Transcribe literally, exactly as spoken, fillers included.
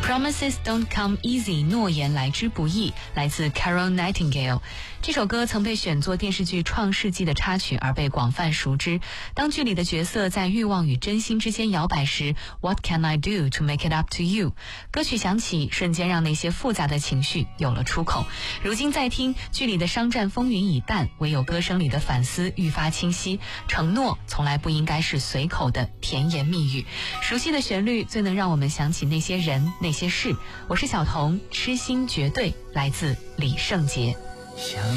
Promises don't come easy， 诺言来之不易，来自 Carol Nightingale。这首歌曾被选作电视剧《创世纪》的插曲而被广泛熟知。当剧里的角色在欲望与真心之间摇摆时 ，What can I do to make it up to you？ 歌曲响起，瞬间让那些复杂的情绪有了出口。如今再听，剧里的商战风云已淡，唯有歌声里的反思愈发清晰。承诺从来不应该是随口的甜言蜜语。熟悉的旋律最能让我们想起那些人那些事。我是小童，痴心绝对，来自李圣杰。 想